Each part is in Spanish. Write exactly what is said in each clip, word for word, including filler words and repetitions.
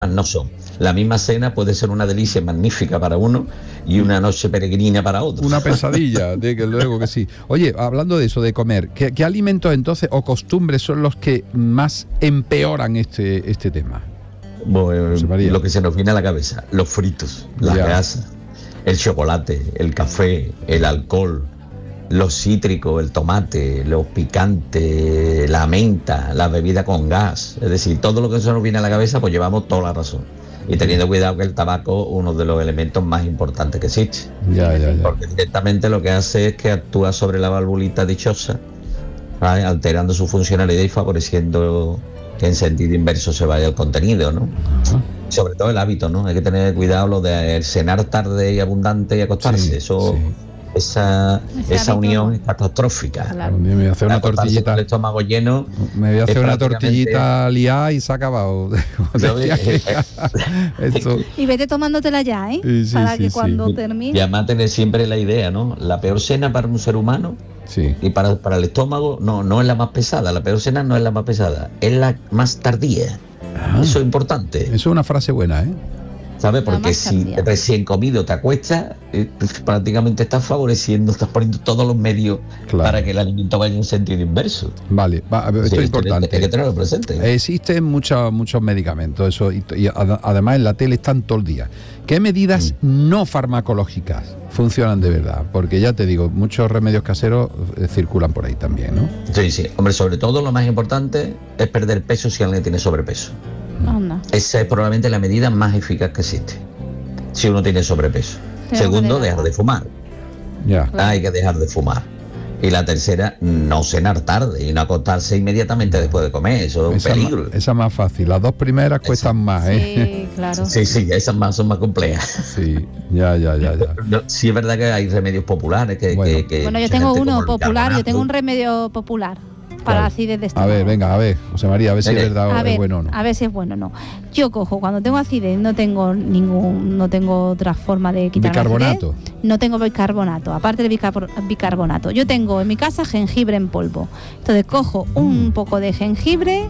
no son. La misma cena puede ser una delicia magnífica para uno y una noche peregrina para otro. Una pesadilla, de que luego que sí. Oye, hablando de eso, de comer, ¿qué, qué alimentos entonces o costumbres son los que más empeoran este, este tema? Bueno, lo que se nos viene a la cabeza, los fritos, las Ya. grasas, el chocolate, el café, el alcohol, los cítricos, el tomate, los picantes, la menta, la bebida con gas. Es decir, todo lo que se nos viene a la cabeza, pues llevamos toda la razón. Y teniendo cuidado que el tabaco es uno de los elementos más importantes que existe. Ya, ya, ya. Porque directamente lo que hace es que actúa sobre la valvulita dichosa, ¿vale? Alterando su funcionalidad y favoreciendo que en sentido inverso se vaya el contenido, ¿no? Ajá. Sobre todo el hábito, ¿no? Hay que tener cuidado lo de cenar tarde y abundante y acostarse. Sí, Eso, sí. esa, Ese esa hábito, unión ¿no? es catastrófica. Claro. Un día me voy a hacer una Acostarse tortillita. con el estómago lleno. Me voy a es hacer una prácticamente- tortillita liada y se ha acabado. Yo, eh, eh, Eso. Y vete tomándotela ya, ¿eh? Sí, sí, Para sí, que sí. cuando Y termine... además tener siempre la idea, ¿no? La peor cena para un ser humano Sí. y para, para el estómago no, no es la más pesada. La peor cena no es la más pesada, es la más tardía. Ah, Eso es importante. eso es una frase buena, ¿eh? ¿Sabes? La Porque más si tardía. recién comido te acuestas, eh, pues, prácticamente estás favoreciendo, estás poniendo todos los medios Claro. para que el alimento vaya en sentido inverso. Vale, va, a ver, esto Sí, es hay que- importante. Hay que tenerlo presente. Existen muchos muchos medicamentos, eso y, y ad- además en la tele están todo el día. ¿Qué medidas no farmacológicas funcionan de verdad? Porque ya te digo, muchos remedios caseros eh, circulan por ahí también, ¿no? Sí, sí. Hombre, sobre todo lo más importante es perder peso si alguien tiene sobrepeso. Anda. Esa es probablemente la medida más eficaz que existe. Si uno tiene sobrepeso. Tengo Segundo, que dejar. dejar de fumar. Ya. Claro. Hay que dejar de fumar. Y la tercera, no cenar tarde y no acostarse inmediatamente después de comer. Eso es un Esa, es peligro. ma- esa es más fácil. Las dos primeras cuestan más, ¿eh? Sí, claro. Sí, sí, esas más son más complejas. Sí, ya, ya, ya, ya. No, sí es verdad que hay remedios populares que... Bueno. que- que Bueno, yo mucha tengo gente, uno como el popular, yo bicarbonato, tengo un remedio popular para ¿Cuál? acidez de A estómago. ver, venga, a ver, José María, a ver si es Venga. verdad o A es ver, bueno o no. a ver si es bueno o no. Yo cojo, cuando tengo acidez, no tengo ningún, no tengo otra forma de quitar la Bicarbonato. acidez. No tengo bicarbonato, aparte del bicarbor- bicarbonato. Yo tengo en mi casa jengibre en polvo. Entonces cojo un Mm. poco de jengibre,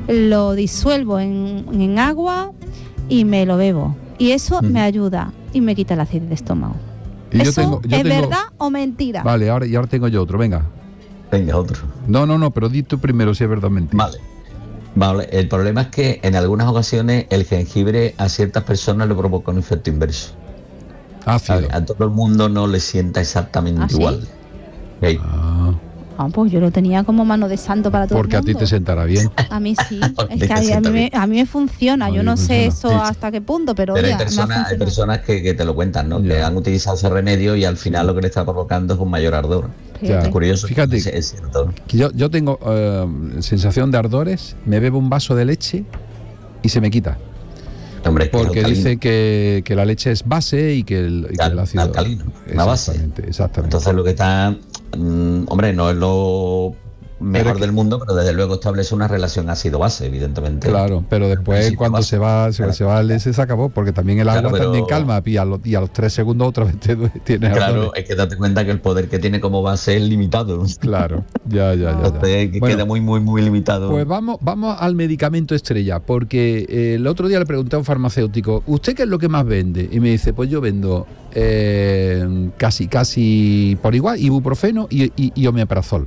lo disuelvo en, en agua y me lo bebo. Y eso Mm. me ayuda y me quita la acidez de estómago. Y yo ¿Eso tengo- yo es tengo- verdad o mentira? Vale, ahora, y ahora tengo yo otro, venga. Venga, otro. No, no, no, pero di tú primero si es verdad o mentira. Vale. Vale, el problema es que en algunas ocasiones el jengibre a ciertas personas le provoca un efecto inverso. Ácido. ¿Sabes? A todo el mundo no le sienta exactamente ¿Ah, sí? igual. Sí. Ah, Ah, pues yo lo tenía como mano de santo para todo porque el a ti mundo. te sentará bien. A mí sí, Porque es te que a mí, a sienta mí me, bien. a mí me funciona, A yo mí no sé funciona. eso Sí. hasta qué punto, pero, Pero oye, hay me ha personas, hay funcionado. personas que, que te lo cuentan, ¿no? Ya. Que han utilizado ese remedio y al final lo que le está provocando es un mayor ardor. Fíjate. Ya. Es curioso. Fíjate. Es, es cierto, ¿no? Que Yo, yo tengo eh, sensación de ardores, me bebo un vaso de leche y se me quita. Hombre, es que es Porque alcalino. dice que, que la leche es base y que el, y que el Al- ácido... alcalino, una base. Exactamente, exactamente. Entonces lo que está, mm, hombre, no es lo mejor Pero es que- del mundo, pero desde luego establece una relación ácido-base, evidentemente. Claro, pero después principio cuando base. se va se, Claro. se va el ese se acabó, porque también el agua Claro, pero- también calma y a, los, y a los tres segundos otra vez te due- tienes Claro, ardores. es que date cuenta que el poder que tiene como base es limitado. ¿no? Claro, ya, ya, ya. ya. Entonces, que Bueno, queda muy, muy, muy limitado. Pues vamos, vamos al medicamento estrella, porque eh, el otro día le pregunté a un farmacéutico, ¿usted qué es lo que más vende? Y me dice, pues yo vendo eh, casi, casi por igual, ibuprofeno y, y, y omeprazol.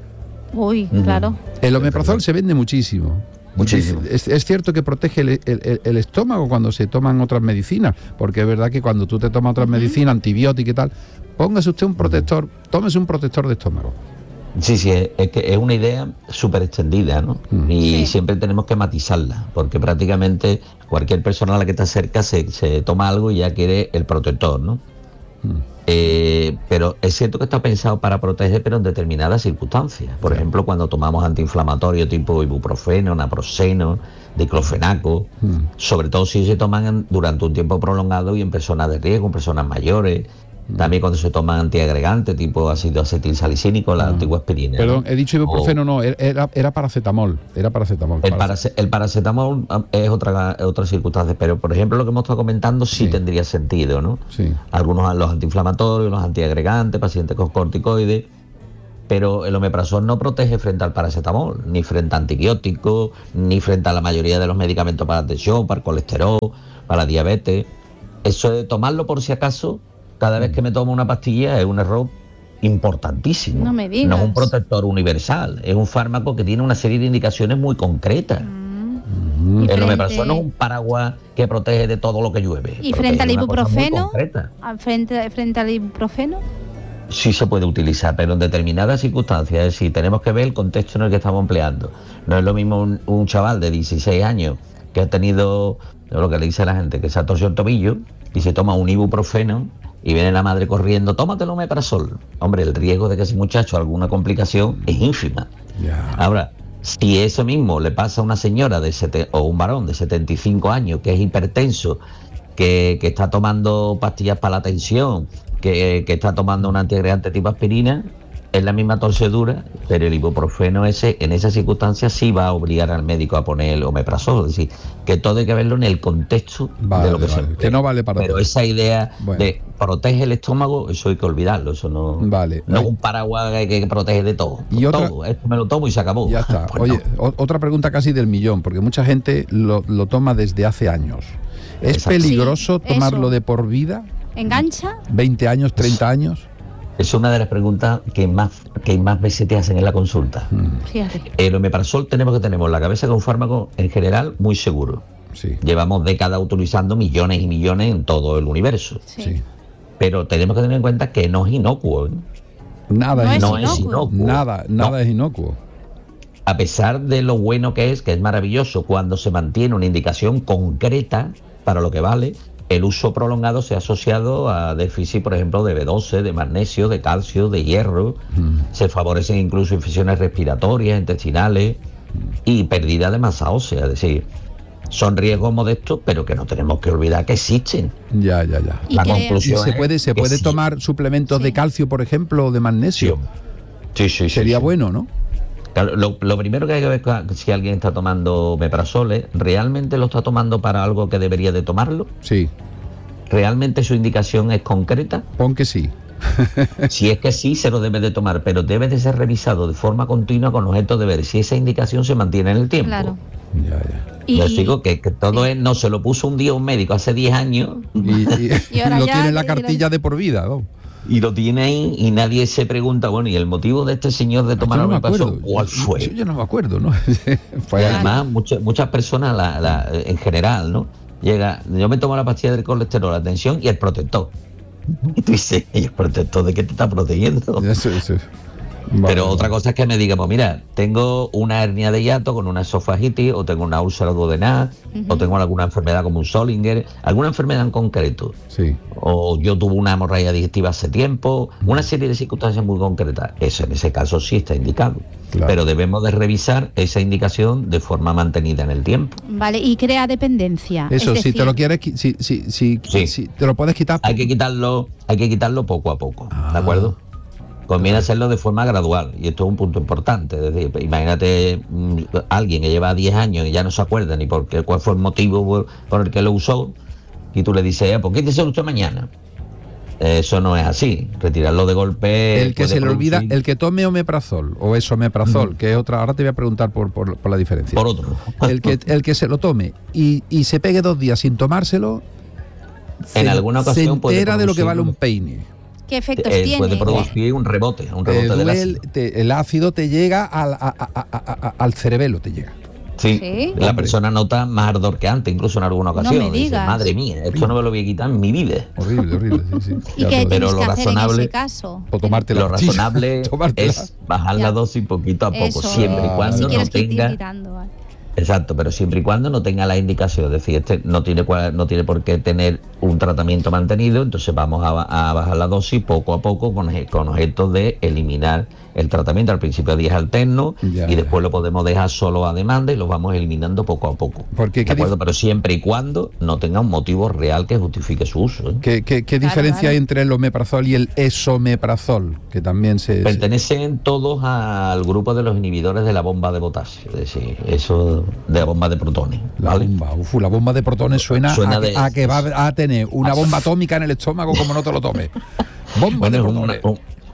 Uy, Ujú. claro. El omeprazol se vende muchísimo. Muchísimo. Es, es cierto que protege el, el- el- el estómago cuando se toman otras medicinas, porque es verdad que cuando tú te tomas otras Ujú. medicinas, antibióticos y tal, póngase usted un protector, tómese un protector de estómago. Sí, sí, es, es que es una idea súper extendida, ¿no? Mm. Y Sí. siempre tenemos que matizarla, porque prácticamente cualquier persona a la que te acerca se, se toma algo y ya quiere el protector, ¿no? Mm. Eh, pero es cierto que está pensado para proteger, pero en determinadas circunstancias. Por Claro. ejemplo, cuando tomamos antiinflamatorios tipo ibuprofeno, naproxeno, diclofenaco, Mm. sobre todo si se toman en- durante un tiempo prolongado y en personas de riesgo, en personas mayores. También cuando se toman antiagregantes tipo ácido acetilsalicínico, la Ah. antigua aspirina. ¿no? Perdón, he dicho ibuprofeno, no, era, era paracetamol, era paracetamol. El, parace- el paracetamol ah, es otra, es otra circunstancia, pero por ejemplo lo que hemos estado comentando sí, Sí. tendría sentido, ¿no? Sí. Algunos los antiinflamatorios, los antiagregantes, pacientes con corticoides. pero el omeprazol no protege frente al paracetamol, ni frente a antibióticos, ni frente a la mayoría de los medicamentos para la tensión, para el colesterol, para la diabetes. Eso de tomarlo por si acaso, cada vez que me tomo una pastilla, es un error importantísimo. No me digas. No es un protector universal, es un fármaco que tiene una serie de indicaciones muy concretas. Mm. El frente- omeprazol no es un paraguas que protege de todo lo que llueve. ¿Y protege frente al una cosa muy ibuprofeno? concreta. ¿Al Frente, frente al ibuprofeno. Sí se puede utilizar, pero en determinadas circunstancias. Es decir, tenemos que ver el contexto en el que estamos empleando. No es lo mismo un, un chaval de dieciséis años que ha tenido, lo que le dice a la gente, que se ha torcido el tobillo y se toma un ibuprofeno y viene la madre corriendo, tómatelo omeprazol. Hombre, el riesgo de que ese muchacho alguna complicación es ínfima. Ya. Ahora, si eso mismo le pasa a una señora de sete, o un varón de setenta y cinco años que es hipertenso, que, que está tomando pastillas para la tensión, que, que está tomando un antiagregante tipo aspirina, es la misma torcedura, pero el ibuprofeno ese, en esas circunstancias sí va a obligar al médico a poner el omeprazol. Es decir, que todo hay que verlo en el contexto Vale, de lo que vale, se emplea. que no vale para Pero todo. esa idea Bueno. de protege el estómago, eso hay que olvidarlo. Eso no, Vale. no es Oye. un paraguas que, que protege de todo. Y otra- todo. Esto me lo tomo y se acabó. Ya está. Pues Oye, no. o- otra pregunta casi del millón, porque mucha gente lo, lo toma desde hace años. ¿Es Exacto. peligroso Sí, tomarlo eso. de por vida? ¿Engancha? ¿veinte años, treinta años? Es una de las preguntas que más, que más veces te hacen en la consulta. Mm, Fíjate. El omeprazol tenemos que tener en la cabeza que es un fármaco en general muy seguro. sí, Llevamos décadas utilizando millones y millones en todo el universo. Sí. sí. Pero tenemos que tener en cuenta que no es inocuo, ¿eh? Nada No es es No inocuo. es inocuo. inocuo. Nada, nada No. es inocuo. A pesar de lo bueno que es, que es maravilloso, cuando se mantiene una indicación concreta para lo que vale, el uso prolongado se ha asociado a déficit, por ejemplo, de B doce, de magnesio, de calcio, de hierro. Mm. Se favorecen incluso infecciones respiratorias, intestinales y pérdida de masa ósea. Es decir, son riesgos modestos, pero que no tenemos que olvidar que existen. Ya, ya, ya. Y La crea- ¿Y conclusión se es puede, se que puede sí. tomar suplementos Sí. de calcio, por ejemplo, o de magnesio? Sí, sí, sí, Sería sí. bueno, ¿no? Claro, lo, lo primero que hay que ver cua- si alguien está tomando omeprazol es, ¿realmente lo está tomando para algo que debería de tomarlo? Sí, ¿Realmente su indicación es concreta? pon que sí. Si es que sí, se lo debe de tomar, pero debe de ser revisado de forma continua con objeto de ver si esa indicación se mantiene en el tiempo. Claro. Ya, ya. Y, Les digo que, que todo sí. es, no se lo puso un día un médico hace diez años Y, y- Y ahora lo ya tiene en la que- cartilla de por vida. ¿no? y lo tiene ahí y nadie se pregunta, bueno, ¿y el motivo de este señor de tomar Yo no me omeprazol acuerdo. cuál Yo- fue? Yo, yo no me acuerdo, ¿no? Fue Y ahí. además, muchas, muchas personas, la- la- en general, ¿no? Llega, yo me tomo la pastilla del colesterol, la tensión y el protector. Y tú dices, ¿y el protector de qué te está protegiendo? Eso, eso. Pero Vale, otra vale. cosa es que me diga, pues mira, tengo una hernia de hiato con una esofagitis, o tengo una úlcera duodenal, Ujú. o tengo alguna enfermedad como un Solinger, alguna enfermedad en concreto, Sí. o yo tuve una hemorragia digestiva hace tiempo, una serie de circunstancias muy concretas. Eso en ese caso sí está indicado. Claro. Pero debemos de revisar esa indicación de forma mantenida en el tiempo. Vale, y crea dependencia. Eso, es si te decir, lo quieres, qui- si, si, si, Sí. si te lo puedes quitar. Hay que quitarlo, hay que quitarlo poco a poco, Ah. ¿de acuerdo? Conviene hacerlo de forma gradual, y esto es un punto importante. Es decir, imagínate mm, alguien que lleva diez años y ya no se acuerda ni por qué, cuál fue el motivo por, por el que lo usó, y tú le dices, eh, ¿por qué te se lo usó mañana? Eso no es así. Retirarlo de golpe. El que puede se le olvida, producir- el que tome omeprazol o esomeprazol, que es otra, ahora te voy a preguntar por, por, por la diferencia. Por otro. El que, el que se lo tome y, y se pegue dos días sin tomárselo, En se- alguna se ocasión puede entera de lo que producir vale un un- peine. ¿Qué efectos eh, tiene? puede producir un rebote, un Te rebote del duele, ácido. te- el ácido te llega al, a- a- a- a- a- al cerebelo, te llega. Sí, ¿Sí? la Hombre. persona nota más ardor que antes, incluso en alguna No ocasión. me Dice, digas. madre mía, esto no me lo voy a quitar en mi vida. Horrible, horrible. Sí, sí. ¿Y Ya, qué pero- Pero tienes lo que hacer en razonable- ese caso? o tomarte la Lo pastilla. razonable Tomártela. es bajar Ya. la dosis poquito a poco, Eso, siempre y Ah, cuando si no quieres que ir tenga. quitando, vale. Exacto, pero siempre y cuando no tenga la indicación, es decir, este no tiene cua- no tiene por qué tener un tratamiento mantenido, entonces vamos a, ba- a bajar la dosis poco a poco con, eje- con objeto de eliminar el tratamiento. Al principio días alternos Ya, y después ya. lo podemos dejar solo a demanda y lo vamos eliminando poco a poco. Porque ¿De qué, acuerdo? dif- Pero siempre y cuando no tenga un motivo real que justifique su uso, ¿eh? qué- qué- qué Claro, diferencia claro. hay entre el omeprazol y el esomeprazol? Que también se... se- Pertenecen todos al grupo de los inhibidores de la bomba de potasio, es decir, eso de la bomba de protones. La ¿vale? bomba, uf, la bomba de protones suena, Suena a, que- de- a que va a tener una bomba atómica en el estómago como no te lo tomes. Bomba Bueno, de es protones. una, un-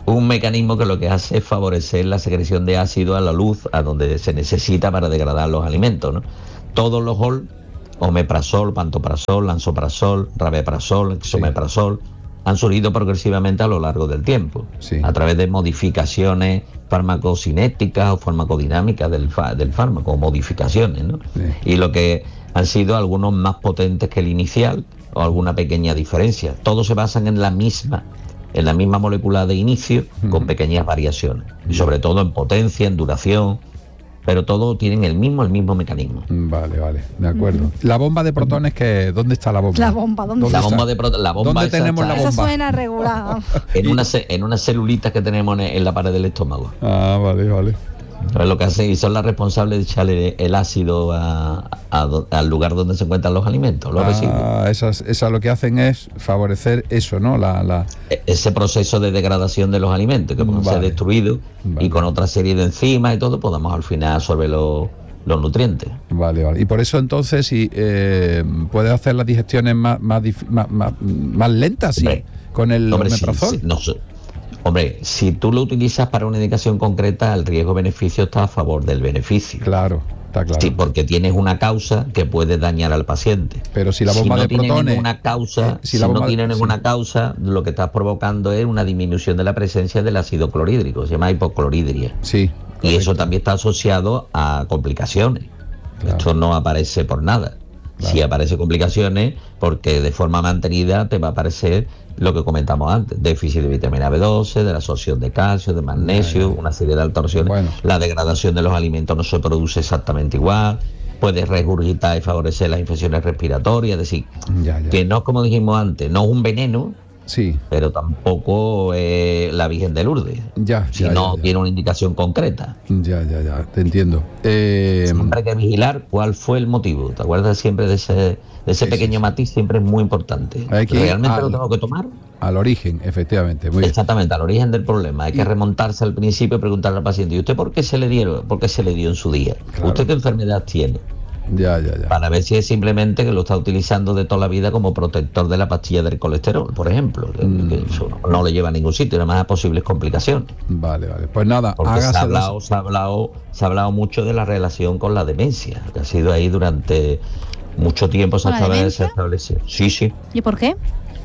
un mecanismo que lo que hace es favorecer la secreción de ácido a la luz, a donde se necesita para degradar los alimentos, ¿no? Todos los O L, omeprazol, pantoprazol, lansoprazol, rabeprazol, exomeprazol, sí. han surgido progresivamente a lo largo del tiempo, sí. a través de modificaciones farmacocinéticas o farmacodinámicas del, del fármaco, modificaciones, ¿no? Sí. Y lo que han sido algunos más potentes que el inicial, o alguna pequeña diferencia. Todos se basan en la misma, en la misma molécula de inicio, uh-huh. con pequeñas variaciones, y sobre todo en potencia, en duración, pero todos tienen el mismo, el mismo mecanismo. Vale, vale, de acuerdo. Uh-huh. La bomba de protones, que ¿dónde está la bomba? La bomba, ¿dónde, ¿Dónde está? La bomba de protones, la bomba ¿Dónde tenemos está, la bomba? Esa suena regular. En una en unas celulitas que tenemos en la pared del estómago. Ah, vale, vale. Entonces, lo que hacen y son las responsables de echarle el ácido a, a, al lugar donde se encuentran los alimentos, los ah, residuos. Esas, esas lo que hacen es favorecer eso, ¿no? La, la... Ese proceso de degradación de los alimentos que pueden vale. ser destruidos vale. y con otra serie de enzimas y todo podamos al final absorber los, los nutrientes. Vale, vale. Y por eso entonces si eh, puedes hacer las digestiones más, más, más, más, más lentas, sí, con el omeprazol. Sí, sí, no sé. Hombre, si tú lo utilizas para una indicación concreta, el riesgo-beneficio está a favor del beneficio. Claro, está claro. Sí, porque tienes una causa que puede dañar al paciente. Pero si la bomba si no de tiene protones... Ninguna causa, eh, si, si no tiene de... ninguna sí. causa, lo que estás provocando es una disminución de la presencia del ácido clorhídrico, se llama hipocloridria. Sí. Correcto. Y eso también está asociado a complicaciones. Claro. Esto no aparece por nada. Claro. Si aparece complicaciones, porque de forma mantenida te va a aparecer lo que comentamos antes, déficit de vitamina B doce, de la absorción de calcio, de magnesio, una serie de alteraciones. Bueno. La degradación de los alimentos no se produce exactamente igual, puede regurgitar y favorecer las infecciones respiratorias, es decir, ya, ya. que no, como dijimos antes, no es un veneno, sí. pero tampoco es la Virgen de Lourdes, ya, si ya, no ya, ya. tiene una indicación concreta. Ya, ya, ya, te entiendo. Eh... Siempre hay que vigilar cuál fue el motivo, ¿te acuerdas siempre de ese, de ese sí, pequeño sí, matiz? Siempre es muy importante. Hay que ¿Realmente al, lo tengo que tomar? Al origen, efectivamente. Muy Exactamente, bien. Al origen del problema. Hay y... que remontarse al principio y preguntarle al paciente, ¿y usted por qué se le dio, por qué se le dio en su día? Claro. ¿Usted qué enfermedad tiene? Ya, ya, ya. Para ver si es simplemente que lo está utilizando de toda la vida como protector de la pastilla del colesterol, por ejemplo. Mm. Que eso no, no le lleva a ningún sitio, nada más a posibles complicaciones. Vale, vale. Pues nada, porque se ha, hablado, se, ha hablado, se ha hablado mucho de la relación con la demencia, que ha sido ahí durante mucho tiempo se ha establecido. Sí, sí. ¿Y por qué?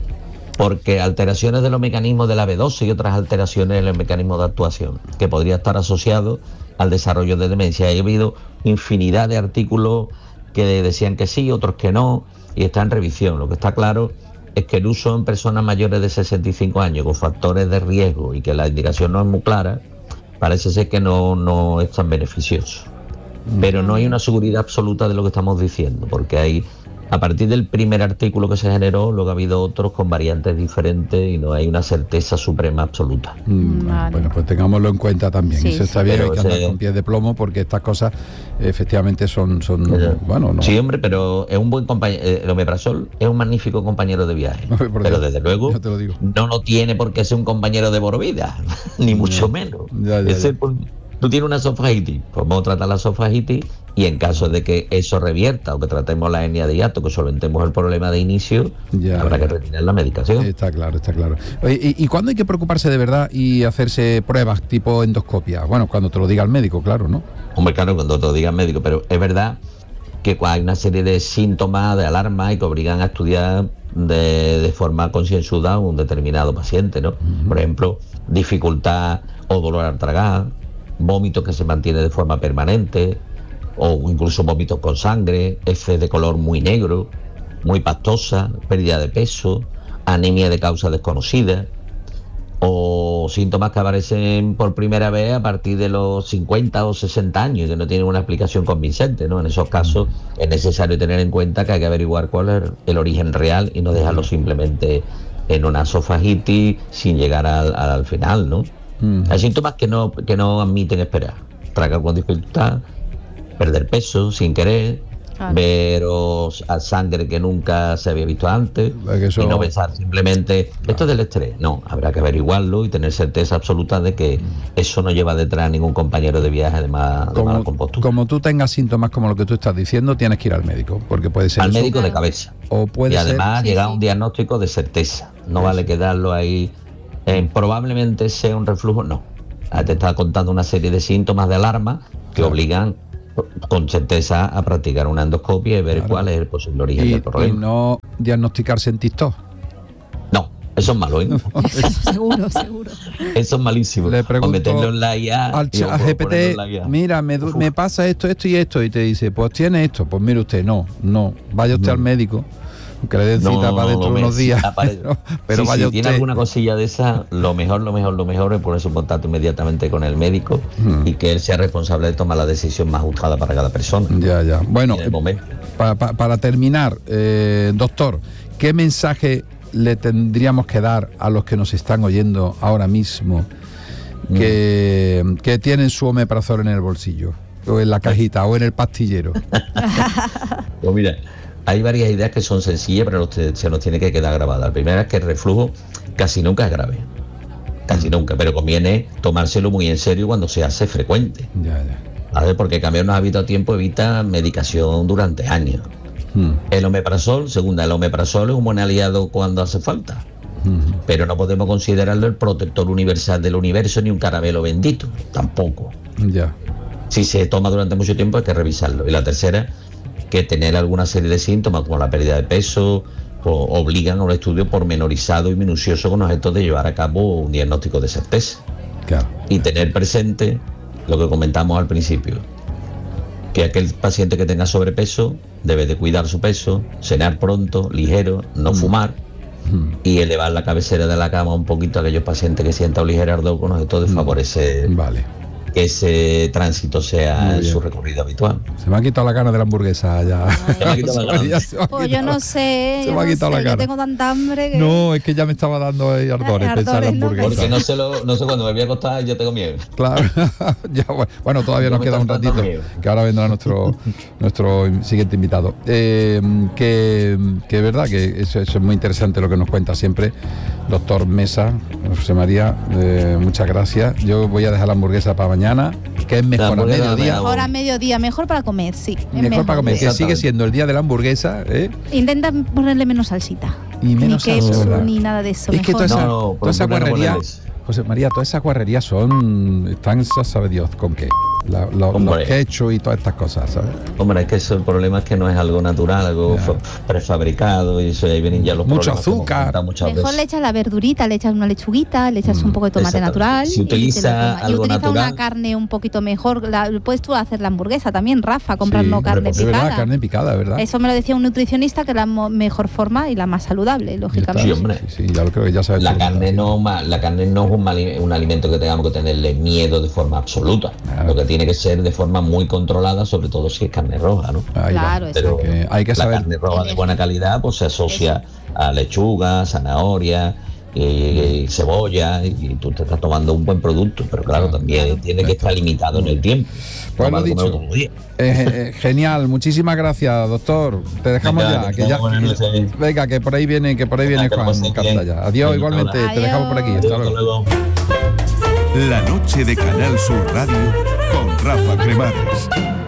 Porque alteraciones de los mecanismos de la B doce y otras alteraciones en el mecanismo de actuación, que podría estar asociado al desarrollo de demencia. Ha habido infinidad de artículos que decían que sí, otros que no, y está en revisión. Lo que está claro es que el uso en personas mayores de sesenta y cinco años con factores de riesgo y que la indicación no es muy clara, parece ser que no, no es tan beneficioso. Pero no hay una seguridad absoluta de lo que estamos diciendo, porque hay, a partir del primer artículo que se generó, luego ha habido otros con variantes diferentes y no hay una certeza suprema absoluta. Mm, vale. Bueno, pues tengámoslo en cuenta también. Sí, Eso está sí. bien, pero hay que andar ese... con pies de plomo, porque estas cosas efectivamente son... son pero, bueno, no. Sí, hombre, pero es un buen compañero. El omeprazol es un magnífico compañero de viaje. No, pero Dios, desde luego te lo digo. no lo tiene por qué ser un compañero de por vida, ni mucho ya, menos. Ya, ya, Ese, ya. Pues, tú tienes una esofagitis, pues vamos a tratar la esofagitis y en caso de que eso revierta o que tratemos la hernia de hiato, que solventemos el problema de inicio, ya, habrá ya. que retirar la medicación. Está claro, está claro. Oye, ¿y, ¿y cuándo hay que preocuparse de verdad y hacerse pruebas tipo endoscopia? Bueno, cuando te lo diga el médico, claro, ¿no? Hombre, claro, cuando te lo diga el médico, pero es verdad que hay una serie de síntomas, de alarma y que obligan a estudiar de, de forma concienzuda a un determinado paciente, ¿no? Uh-huh. Por ejemplo, dificultad o dolor al tragar, vómito que se mantiene de forma permanente, o incluso vómitos con sangre, heces de color muy negro, muy pastosa, pérdida de peso, anemia de causa desconocida, o síntomas que aparecen por primera vez a partir de los cincuenta o sesenta años y que no tienen una explicación convincente, ¿no? En esos casos es necesario tener en cuenta que hay que averiguar cuál es el origen real y no dejarlo simplemente en una esofagitis sin llegar al, al final, ¿no? Mm. Hay síntomas que no, que no admiten esperar. Tragar con dificultad, perder peso sin querer, claro. ver a sangre que nunca se había visto antes, eso... y no pensar simplemente, claro. esto es del estrés. No, habrá que averiguarlo y tener certeza absoluta de que mm. eso no lleva detrás a ningún compañero de viaje de, más, de como, mala compostura. Como tú tengas síntomas como lo que tú estás diciendo, tienes que ir al médico, porque puede ser... Al eso. médico de cabeza. O puede y además ser... llegar sí, a un sí. diagnóstico de certeza. No eso. Vale quedarlo ahí Eh, probablemente sea un reflujo, no. Ah, te está contando una serie de síntomas de alarma que Claro. obligan con certeza a practicar una endoscopia y ver Claro. cuál es el posible origen Y, del y problema. no diagnosticarse en TikTok. No, eso es malo, ¿eh? seguro, seguro. Eso es malísimo. Le O pregunto meterlo en la I A. Al y- o chat ponerlo G P T, en la I A. mira, me, du- Uf. me pasa esto, esto y esto, y te dice, pues tiene esto, pues mire usted, no, no, vaya usted No. al médico, que le den No, cita no, para no, dentro no, de unos me- días, apare- pero, pero Sí, vaya si tiene usted. alguna cosilla de esa, lo mejor, lo mejor, lo mejor es ponerse en contacto inmediatamente con el médico Mm. y que él sea responsable de tomar la decisión más ajustada para cada persona. Ya, ya. Bueno, En el momento. pa- pa- para terminar, eh, doctor, ¿qué mensaje le tendríamos que dar a los que nos están oyendo ahora mismo que, que tienen su omeprazol en el bolsillo, o en la cajita, o en el pastillero? Pues mira, hay varias ideas que son sencillas, pero nos- se nos tiene que quedar grabada. La primera es que el reflujo casi nunca es grave. Casi nunca, pero conviene tomárselo muy en serio cuando se hace frecuente. Ya, ya. ¿Vale? Porque cambiar unos hábitos a tiempo evita medicación durante años. Mm, El omeprazol, segunda, el omeprazol es un buen aliado cuando hace falta, mm. pero no podemos considerarlo el protector universal del universo ni un caramelo bendito, tampoco. Ya. Si se toma durante mucho tiempo hay que revisarlo. Y la tercera, que tener alguna serie de síntomas como la pérdida de peso o obligan a un estudio pormenorizado y minucioso con objeto de llevar a cabo un diagnóstico de certeza. Claro. Y tener presente lo que comentamos al principio, que aquel paciente que tenga sobrepeso debe de cuidar su peso, cenar pronto, ligero, no fumar Mm. y elevar la cabecera de la cama un poquito a aquellos pacientes que sientan un ligero ardor con objeto de favorecer Vale. que ese tránsito sea Muy en bien. su recorrido habitual. Se me ha quitado la gana de la hamburguesa ya. Se me ha quitado la gana. Ya se me ha Pues yo quitado. no sé, Se yo me ha no quitado sé, la yo cara. tengo tanta hambre que... No, es que ya me estaba dando ahí ardores Ah, pensar en la ardores, ¿no? hamburguesa. Porque no sé, lo, no sé cuándo me voy a acostar yo tengo miedo. Claro, ya, bueno, bueno, todavía Ya nos me queda un estás dando ratito, miedo. que ahora vendrá nuestro nuestro siguiente invitado. Eh, que, que es verdad que eso, eso es muy interesante lo que nos cuenta siempre, doctor Mesa, José María, eh, muchas gracias. Yo voy a dejar la hamburguesa para mañana, que es mejor a hamburguesa mediodía. me Ahora a mediodía, mejor para comer, sí. es Mejor para comer, que Exactamente. sigue siendo el día de la hamburguesa, ¿eh? Intenta ponerle menos salsita. Y menos ni queso, salsa, ¿verdad? ni nada de eso. Es que mejor toda esa, No, no, toda esa procura no guarrería, ponerles. José María, todas esas guarrerías son, están, ya sabe Dios con qué. La- la- los Hombre. ketchup y todas estas cosas, ¿sabes? Hombre, es que eso, el problema es que no es algo natural, algo Ya. fa- prefabricado y eso, ahí vienen ya los Mucho problemas que hemos azúcar. comentado muchas Mejor veces. le echas la verdurita, le echas una lechuguita, le echas Mm, un poco de tomate exactamente. natural. Si y te lo utiliza tomas. Y algo utiliza natural- una carne un poquito mejor. La, puedes tú hacer la hamburguesa también, Rafa, comprar Sí, no carne es picada. verdad, carne picada, ¿verdad? Eso me lo decía un nutricionista, que la mo- mejor forma y la más saludable, lógicamente. Sí, hombre. Sí, sí, ya lo creo que ya sabes. La tú. carne no ma- la carne no es un, mali- un alimento que tengamos que tenerle miedo de forma absoluta. Claro. Lo que tiene que ser de forma muy controlada, sobre todo si es carne roja, ¿no? Ahí va. Claro, Pero exacto. Que hay que la saber. carne roja de buena calidad pues se asocia a lechuga, zanahoria, eh, cebolla, y tú te estás tomando un buen producto, pero claro, Claro, también claro. tiene que estar limitado en el tiempo. Pues No lo vale dicho. comerlo todos los días. Eh, eh, genial, muchísimas gracias, doctor. Te dejamos Venga, ya, que que ya. tenga buenas noches. Venga, que por ahí viene, que por ahí viene Venga, que Juan lo paséis bien. Cartaya. Adiós, Venga, igualmente, ahora. te dejamos por aquí. Hasta Hasta luego. luego. La noche de Canal Sur Radio con Rafa Cremades.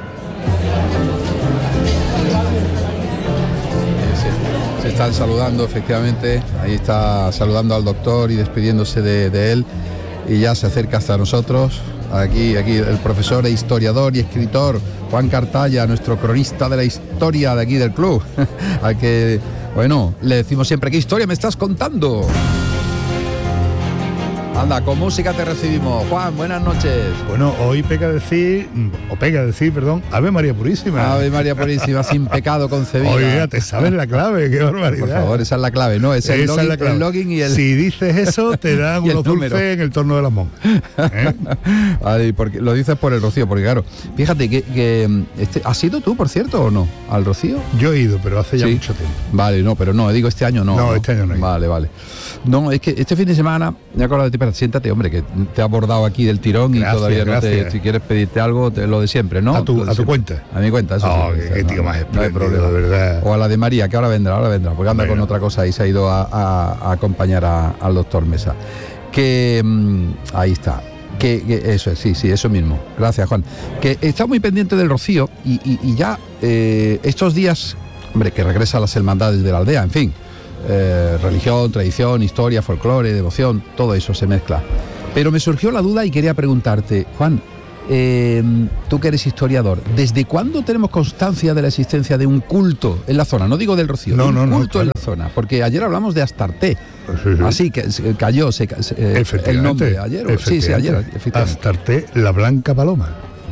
Se, se están saludando, efectivamente. Ahí está saludando al doctor y despidiéndose de, de él. Y ya se acerca hasta nosotros. Aquí, aquí el profesor e historiador y escritor Juan Cartaya, nuestro cronista de la historia de aquí del club. Al que, bueno, le decimos siempre, ¿qué historia me estás contando? Anda, con música te recibimos. Juan, buenas noches. Bueno, hoy pega decir, o pega decir, perdón, Ave María Purísima. Ave María Purísima, sin pecado concebida. Oiga, te sabes la clave, qué barbaridad. Por favor, esa es la clave, ¿no? Es el, Esa login, es la clave. el login y el... Si dices eso, te dan y el unos número. dulces en el torno de las monjas. ¿Eh? Ay, porque, lo dices por el Rocío, porque claro, fíjate que, que este, ¿has ido tú, por cierto, o no? ¿Al Rocío? Yo he ido, pero hace ya Sí. mucho tiempo. Vale, no, pero no, digo este año no. No, este año no he ido. Vale, vale. No, es que este fin de semana, me acuerdo de ti, pero siéntate, hombre, que te he abordado aquí del tirón Gracias, y todavía no te, gracias. si quieres pedirte algo, te- lo de siempre, ¿no? A tu- Lo de a tu siempre. cuenta. A mi cuenta, eso Oh, sí, qué- eso, qué no, tío más no hay espléndido, problema. de verdad. O a la de María, que ahora vendrá, ahora vendrá, porque anda Venga. con otra cosa y se ha ido a, a- a acompañar a- al doctor Mesa. Que mm, ahí está. Que, que eso es, sí, sí, eso mismo. Gracias, Juan. Que está muy pendiente del Rocío y, y- y ya eh, estos días, hombre, que regresa a las hermandades de la aldea, en fin. eh, religión, tradición, historia, folclore, devoción, todo eso se mezcla. Pero me surgió la duda y quería preguntarte, Juan, eh, tú que eres historiador, ¿desde cuándo tenemos constancia de la existencia de un culto en la zona? No digo del Rocío, no, de un no, culto no, en la zona, porque ayer hablamos de Astarté. Sí, sí. Así que se cayó se, eh, el nombre ayer. ¿o? Sí, sí, ayer. Astarté, la Blanca Paloma.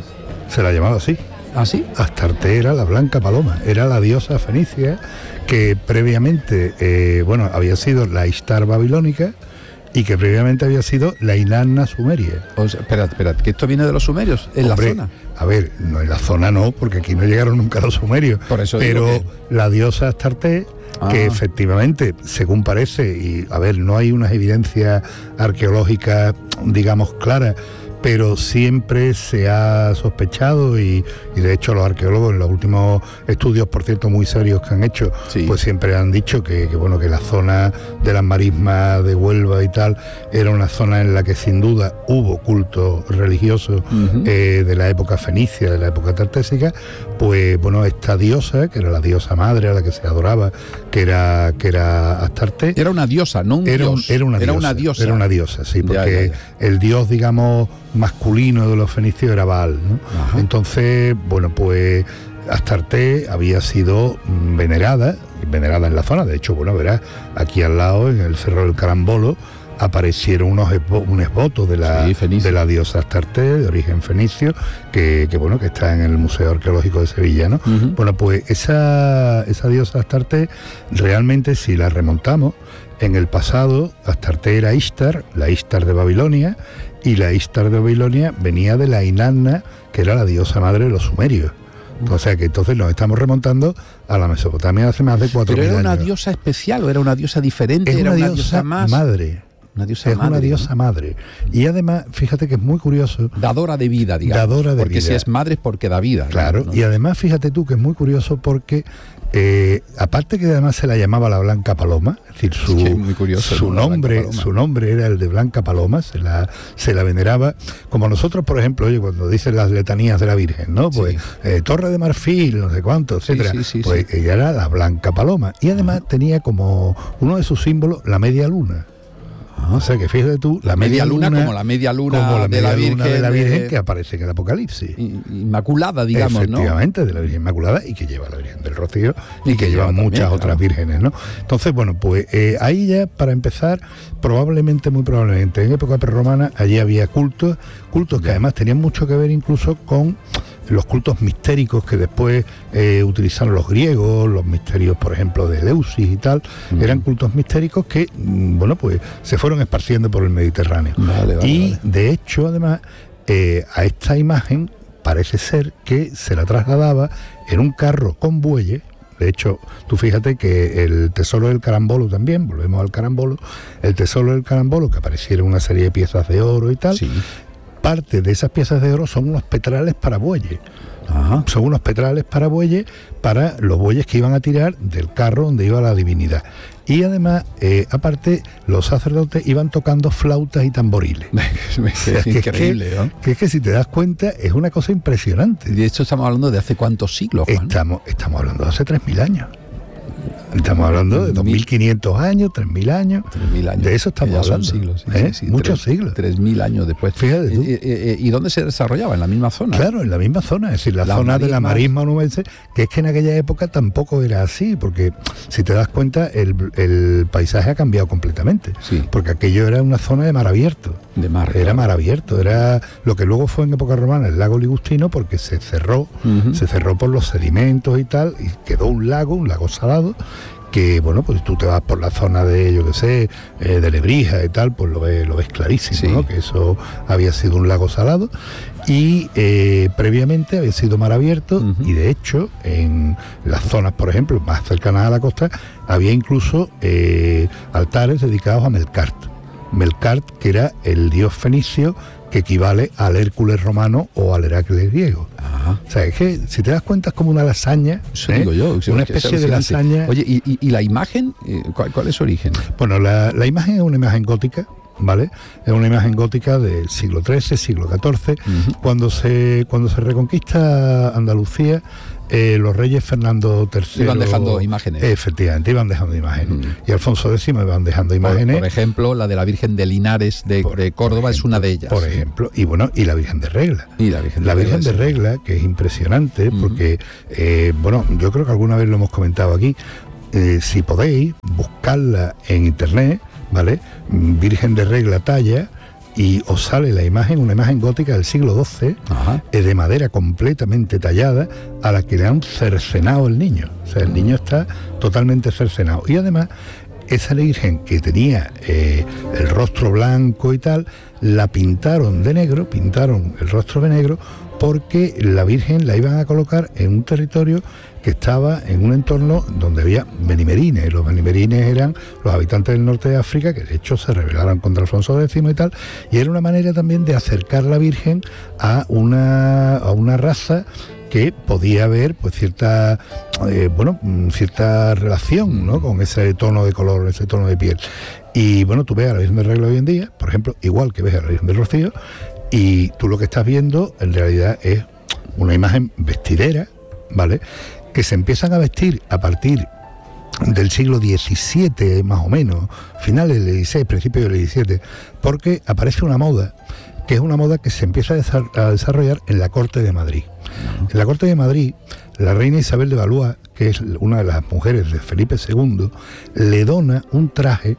Se la llamaba así. ¿Ah, sí? Astarté era la Blanca Paloma, era la diosa fenicia que previamente, eh, bueno, había sido la Ishtar babilónica y que previamente había sido la Inanna sumeria. O sea, espera, espera, que esto viene de los sumerios, en Hombre, la zona. A ver, no en la zona no, porque aquí no llegaron nunca los sumerios. Por eso pero que... la diosa Astarté, ah. que efectivamente, según parece, y a ver, no hay unas evidencias arqueológicas, digamos, claras, pero siempre se ha sospechado y, y de hecho los arqueólogos en los últimos estudios, por cierto, muy serios que han hecho, sí. pues siempre han dicho que, que bueno que la zona de las marismas de Huelva y tal era una zona en la que sin duda hubo culto religioso uh-huh. eh, de la época fenicia, de la época tartésica. Pues bueno, esta diosa, que era la diosa madre a la que se adoraba, que era que era Astarté, era una diosa, no un era, dios. Era una, era diosa, una diosa. Era una diosa, sí, porque ya, ya, ya. el dios, digamos, masculino de los fenicios era Baal, ¿no? Ajá. Entonces, bueno, pues Astarté había sido venerada, venerada en la zona. De hecho, bueno, verás, aquí al lado, en el Cerro del Carambolo, aparecieron unos unos votos de la, sí, de la diosa Astarté, de origen fenicio, que, que bueno, que está en el Museo Arqueológico de Sevilla, ¿no? Uh-huh. Bueno, pues esa, esa diosa Astarté, realmente, si la remontamos, en el pasado, Astarté era Ishtar, la Ishtar de Babilonia, y la Ishtar de Babilonia venía de la Inanna, que era la diosa madre de los sumerios. O sea que entonces nos estamos remontando a la Mesopotamia hace más de cuatro mil años. ¿Pero era una diosa especial o era una diosa diferente? Es ¿Era una, una diosa, diosa más? madre. Una diosa es madre, una diosa ¿no? madre. Y además, fíjate que es muy curioso. Dadora de vida, digamos. Dadora de porque vida. si es madre es porque da vida. Claro, ¿no? Y además, fíjate tú que es muy curioso porque, eh, aparte que además se la llamaba la Blanca Paloma, es decir, su, es muy curioso, su, ¿no? nombre, su nombre era el de Blanca Paloma, se la, se la veneraba, como nosotros, por ejemplo, oye, cuando dicen las letanías de la Virgen, ¿no? Pues sí. eh, Torre de Marfil, no sé cuánto, etcétera. Sí, sí, sí, pues sí. ella era la Blanca Paloma. Y además uh-huh. tenía como uno de sus símbolos la media luna. O sea que fíjate tú, la, la media, media luna, luna como la media luna, como la media de, la Virgen, luna de la Virgen que aparece en el Apocalipsis. Inmaculada, digamos, efectivamente, ¿no? De la Virgen Inmaculada y que lleva la Virgen del Rocío y, y que, que lleva muchas también, otras claro. vírgenes, ¿no? Entonces, bueno, pues eh, ahí ya, para empezar, probablemente, muy probablemente, en época prerromana, allí había cultos, cultos ya. que además tenían mucho que ver incluso con los cultos mistéricos que después eh, utilizaron los griegos, los misterios, por ejemplo, de Eleusis y tal, uh-huh. eran cultos mistéricos que, bueno, pues se fueron esparciendo por el Mediterráneo. Vale, vale, y, vale. de hecho, además, eh, a esta imagen parece ser que se la trasladaba en un carro con bueyes. De hecho, tú fíjate que el tesoro del carambolo también, volvemos al carambolo, el tesoro del carambolo, que apareciera una serie de piezas de oro y tal, sí. parte de esas piezas de oro son unos petrales para bueyes. Ajá. Son unos petrales para bueyes, para los bueyes que iban a tirar del carro donde iba la divinidad. Y además, eh, aparte, los sacerdotes iban tocando flautas y tamboriles. Es, es que increíble, es que, ¿no? Que es que si te das cuenta, es una cosa impresionante. De hecho, estamos hablando de hace cuántos siglos, Juan. Estamos, estamos hablando de hace tres mil años. Estamos hablando de dos mil quinientos años, tres mil años. tres mil años. De eso estamos hablando. Son siglos, sí, ¿Eh? sí, sí, Muchos tres, siglos. tres mil años después. Fíjate tú. ¿Y, y, y dónde se desarrollaba? ¿En la misma zona? Claro, en la misma zona. Es decir, la, la zona marisma. de la marisma onubense, que es que en aquella época tampoco era así, porque si te das cuenta, el, el paisaje ha cambiado completamente. Sí. Porque aquello era una zona de mar abierto. De mar. Era claro. mar abierto. Era lo que luego fue en época romana el lago Ligustino, porque se cerró, uh-huh. se cerró por los sedimentos y tal, y quedó un lago, un lago salado, que bueno, pues tú te vas por la zona de, yo qué sé, eh, de Lebrija y tal, pues lo ves, lo ves clarísimo, sí. ¿no? Que eso había sido un lago salado y eh, previamente había sido mar abierto uh-huh. y de hecho en las zonas, por ejemplo, más cercanas a la costa, había incluso eh, altares dedicados a Melkart. Melkart, que era el dios fenicio que equivale al Hércules romano o al Heracles griego. Ajá. O sea, es que si te das cuenta es como una lasaña, eso ¿eh? digo yo, una especie de lasaña. Oye, ¿y, y, y la imagen? ¿Cuál, cuál es su origen? Bueno, la, la imagen es una imagen gótica, ¿vale? Es una imagen gótica del siglo trece, siglo catorce. Uh-huh. Cuando se cuando se reconquista Andalucía, eh, los reyes Fernando tercero... Iban dejando imágenes. Efectivamente, iban dejando imágenes. Uh-huh. Y Alfonso décimo iban dejando imágenes. Por, por ejemplo, la de la Virgen de Linares de, por, de Córdoba ejemplo, es una de ellas. Por ejemplo, y bueno, y la Virgen de Regla. Y la Virgen de, la Virgen Regla, de Regla, que es impresionante, uh-huh. porque, eh, bueno, yo creo que alguna vez lo hemos comentado aquí. Eh, si podéis, buscarla en internet, ¿vale? Virgen de Regla talla, y os sale la imagen, una imagen gótica del siglo doce, eh, de madera completamente tallada, a la que le han cercenado el niño. O sea, el niño está totalmente cercenado. Y además, esa Virgen que tenía eh, el rostro blanco y tal, la pintaron de negro, pintaron el rostro de negro, porque la Virgen la iban a colocar en un territorio que estaba en un entorno donde había benimerines. Los benimerines eran los habitantes del norte de África, que de hecho se rebelaron contra Alfonso décimo y tal, y era una manera también de acercar la Virgen a una, a una raza que podía haber pues cierta eh, bueno cierta relación, ¿no?, con ese tono de color, ese tono de piel. Y bueno, tú ves a la Virgen de Regla hoy en día, por ejemplo, igual que ves a la Virgen del Rocío, y tú lo que estás viendo en realidad es una imagen vestidera, ¿vale?, que se empiezan a vestir a partir del siglo diecisiete, más o menos, finales del dieciséis, principios del diecisiete, porque aparece una moda, que es una moda que se empieza a desarrollar en la corte de Madrid. En la corte de Madrid, la reina Isabel de Valois, que es una de las mujeres de Felipe segundo, le dona un traje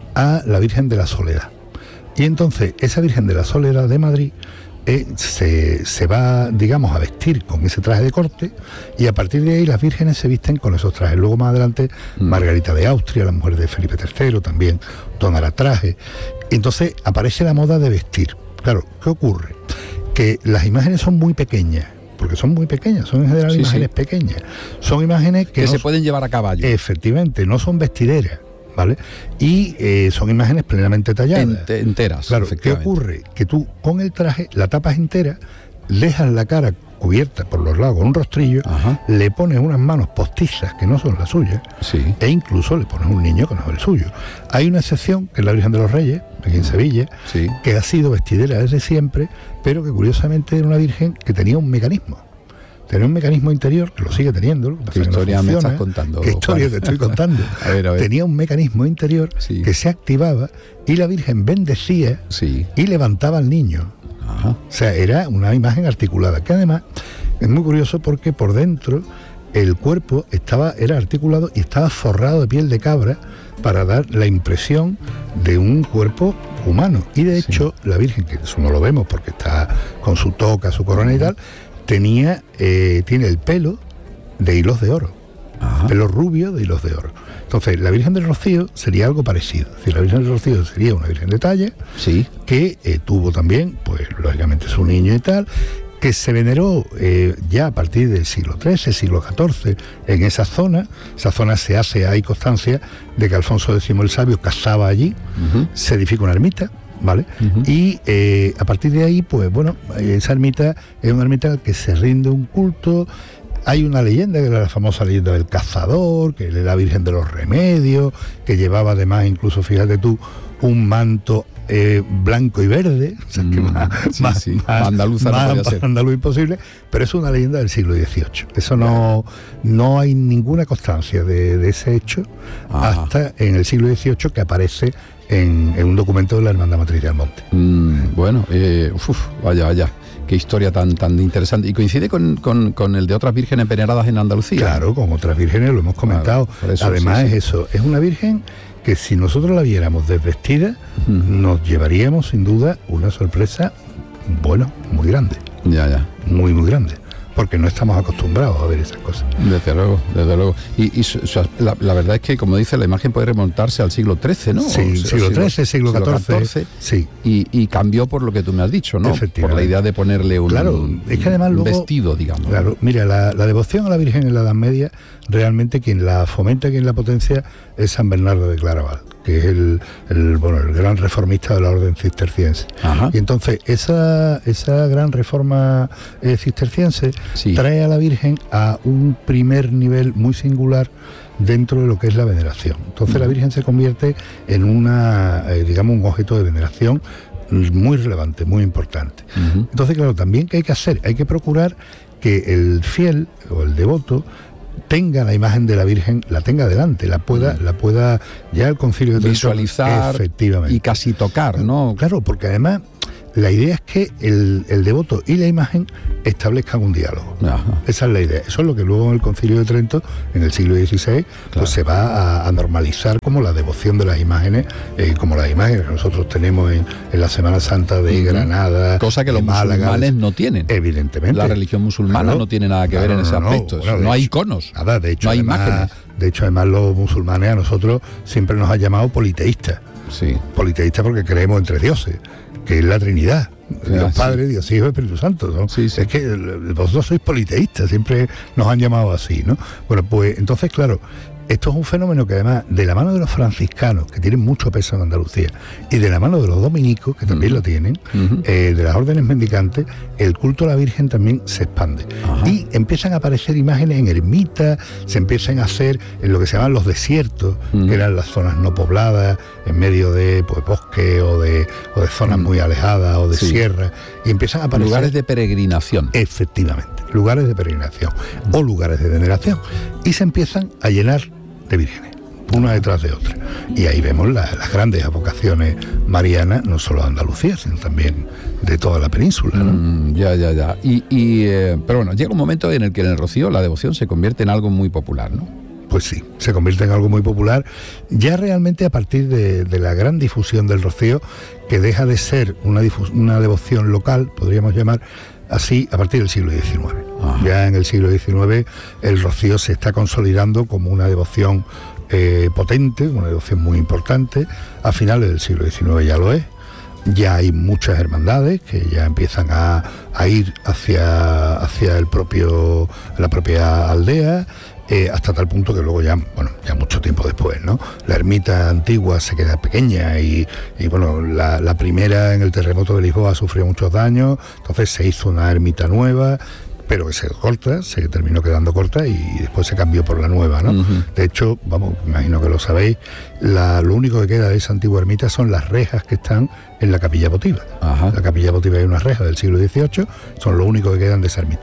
a la Virgen de la Soledad. Y entonces esa Virgen de la Soledad de Madrid eh, se, se va, digamos, a vestir con ese traje de corte, y a partir de ahí las vírgenes se visten con esos trajes. Luego más adelante mm. Margarita de Austria, la mujer de Felipe tercero, también donará traje. Entonces aparece la moda de vestir. Claro, ¿qué ocurre? Que las imágenes son muy pequeñas, porque son muy pequeñas, son en general sí, imágenes sí. pequeñas. Son imágenes que, que no se pueden llevar a caballo. Efectivamente, no son vestideras, ¿vale? Y eh, son imágenes plenamente talladas. Ent- enteras, claro, ¿qué ocurre? Que tú con el traje la tapas entera, dejas la cara cubierta por los lados con un rostrillo, ajá, le pones unas manos postizas que no son las suyas, sí, e incluso le pones un niño que no es el suyo. Hay una excepción, que es la Virgen de los Reyes, aquí en Sevilla, sí, que ha sido vestidera desde siempre, pero que curiosamente era una virgen que tenía un mecanismo. Tenía un mecanismo interior, que lo sigue teniendo. ¿Qué historia no me estás contando? ¿Qué historia te estoy contando? a ver, a ver. Tenía un mecanismo interior, sí, que se activaba, y la Virgen bendecía, sí, y levantaba al niño. Ajá. O sea, era una imagen articulada, que además es muy curioso porque por dentro el cuerpo estaba, era articulado y estaba forrado de piel de cabra para dar la impresión de un cuerpo humano. Y de hecho, sí, la Virgen, que eso no lo vemos porque está con su toca, su corona y tal, tenía, eh, tiene el pelo de hilos de oro. Ajá. Pelo rubio de hilos de oro. Entonces, la Virgen del Rocío sería algo parecido. Es decir, la Virgen del Rocío sería una Virgen de talla, sí, que eh, tuvo también, pues lógicamente, su niño y tal, que se veneró eh, ya a partir del siglo trece, siglo catorce, en esa zona. Esa zona se hace, hay constancia de que Alfonso décimo el Sabio casaba allí, uh-huh, se edifica una ermita, ¿vale? Uh-huh. Y eh, a partir de ahí, pues bueno, esa ermita es una ermita en la que se rinde un culto. Hay una leyenda, que era la famosa leyenda del cazador, que era la Virgen de los Remedios, que llevaba además, incluso, fíjate tú, un manto eh, blanco y verde, o sea, que más, sí, más, sí. más, andaluza más, no más andaluz imposible, pero es una leyenda del siglo dieciocho. Eso no, no hay ninguna constancia de, de ese hecho. Ajá. Hasta en el siglo dieciocho, que aparece en, en un documento de la Hermandad Matriz de Almonte. Mm, bueno, eh, uf, vaya, vaya. Qué historia tan tan interesante. ¿Y coincide con, con, con el de otras vírgenes veneradas en Andalucía? Claro, con otras vírgenes, lo hemos comentado. Claro, eso, además sí, sí. es eso, es una virgen que si nosotros la viéramos desvestida, uh-huh, nos llevaríamos sin duda una sorpresa, bueno, muy grande. Ya, ya. Muy, muy grande. Porque no estamos acostumbrados a ver esas cosas. Desde luego, desde luego. Y, y o sea, la, la verdad es que, como dice, la imagen puede remontarse al siglo trece, ¿no? Sí, o sea, siglo trece, siglo catorce. Sí. Y, y cambió por lo que tú me has dicho, ¿no? Por la idea de ponerle un, claro, es que además luego, vestido, digamos. Claro, mira, la, la devoción a la Virgen en la Edad Media, realmente quien la fomenta, quien la potencia, es San Bernardo de Claraval, que es el, el, bueno, el gran reformista de la orden cisterciense. Ajá. Y entonces esa, esa gran reforma eh, cisterciense Sí. trae a la Virgen a un primer nivel muy singular dentro de lo que es la veneración. Entonces la Virgen se convierte en una, eh, digamos, un objeto de veneración muy relevante, muy importante. Ujú. Entonces, claro, también ¿qué hay que hacer? Hay que procurar que el fiel o el devoto tenga la imagen de la Virgen, la tenga delante, la pueda, la pueda ya el Concilio de Trento Visualizar efectivamente. y casi tocar, ¿no? Claro, porque además la idea es que el, el devoto y la imagen establezcan un diálogo. Ajá. Esa es la idea. Eso es lo que luego en el Concilio de Trento, en el siglo dieciséis, Claro. pues se va a, a normalizar como la devoción de las imágenes, eh, como las imágenes que nosotros tenemos en, en la Semana Santa de Ujú. Granada, Cosa que de los Málaga, musulmanes no tienen. Evidentemente. La religión musulmana Claro. no tiene nada que ver Claro, en ese no, no. aspecto. Bueno, de no hay hecho, iconos. Nada, de hecho, no hay además, imágenes. De hecho, además los musulmanes a nosotros siempre nos han llamado politeístas. Sí. Politeístas porque creemos entre dioses, que es la Trinidad. Dios sí. Padre, Dios Hijo y Espíritu Santo, ¿no? Sí, sí. Es que eh, vosotros sois politeístas, siempre nos han llamado así, ¿no? Bueno, pues entonces, claro, esto es un fenómeno que además, de la mano de los franciscanos, que tienen mucho peso en Andalucía, y de la mano de los dominicos, que también Ujú. lo tienen, Ujú. eh, de las órdenes mendicantes, el culto a la Virgen también se expande. Ajá. Y empiezan a aparecer imágenes en ermitas, se empiezan a hacer en lo que se llaman los desiertos, Ujú. que eran las zonas no pobladas, en medio de pues, bosque o de, o de zonas Ujú. muy alejadas o de Sí. sierras, y empiezan a aparecer Lugares de peregrinación. efectivamente, lugares de peregrinación o lugares de veneración, y se empiezan a llenar de vírgenes, una detrás de otra. Y ahí vemos la- las grandes vocaciones marianas, no solo de Andalucía, sino también de toda la península, ¿no? Mm, ya, ya, ya. Y, y, eh, pero bueno, llega un momento en el que en el Rocío la devoción se convierte en algo muy popular, ¿no? Pues sí, se convierte en algo muy popular, ya realmente a partir de, de la gran difusión del Rocío, que deja de ser una, difus- una devoción local, podríamos llamar así, a partir del siglo diecinueve. Ajá. Ya en el siglo diecinueve el Rocío se está consolidando como una devoción eh, potente, una devoción muy importante. A finales del siglo diecinueve ya lo es. Ya hay muchas hermandades que ya empiezan a, a ir hacia, hacia el propio, la propia aldea. Eh, hasta tal punto que luego ya, bueno, ya mucho tiempo después, ¿no? La ermita antigua se queda pequeña y, y bueno, la, la primera en el terremoto de Lisboa sufrió muchos daños, entonces se hizo una ermita nueva, pero que se quedó corta, se terminó quedando corta y después se cambió por la nueva, ¿no? Ujú. De hecho, vamos, imagino que lo sabéis, la, lo único que queda de esa antigua ermita son las rejas que están en la capilla votiva. Ajá. La capilla votiva hay unas rejas del siglo dieciocho, son lo único que quedan de esa ermita.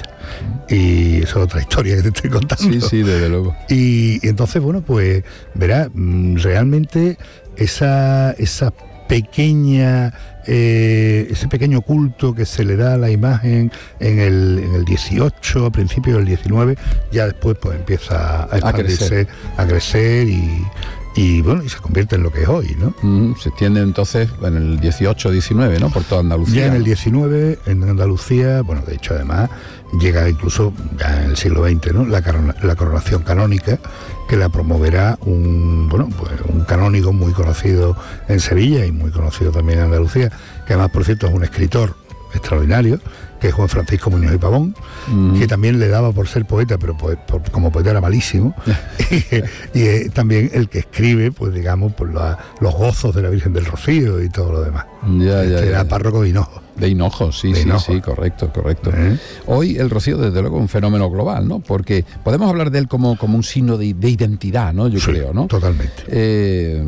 Y eso es otra historia que te estoy contando. Sí, sí, desde luego. Y, y entonces, bueno, pues verá, mm, realmente esa, esa pequeña, eh, ese pequeño culto que se le da a la imagen en el, en el dieciocho, a principios del diecinueve, ya después pues empieza a expandirse, a crecer y, y bueno, y se convierte en lo que es hoy, ¿no? Mm, se extiende entonces en el dieciocho, diecinueve, ¿no? Por toda Andalucía. Ya en el diecinueve, en Andalucía, bueno, de hecho además llega incluso ya en el siglo veinte, ¿no? La, corona- la coronación canónica, que la promoverá un, bueno, pues un canónigo muy conocido en Sevilla y muy conocido también en Andalucía, que además, por cierto, es un escritor extraordinario, que es Juan Francisco Muñoz y Pavón, Mm. que también le daba por ser poeta, pero poe- por- como poeta era malísimo, y, y es también el que escribe, pues digamos, por la- los gozos de la Virgen del Rocío y todo lo demás. Ya, ya, Este era ya. párroco de Hinojo. De Hinojo, sí, De sí, Hinojo. sí, correcto, correcto. ¿Eh? Hoy el Rocío, desde luego, es un fenómeno global, ¿no? Porque podemos hablar de él como, como un signo de, de identidad, ¿no? Yo Sí, creo, ¿no? Totalmente. Eh,